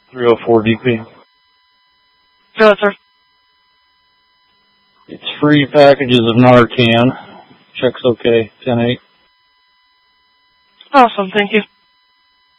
304 DP. Go ahead, sir. It's free packages of Narcan. Check's okay. 10-8. Awesome, thank you.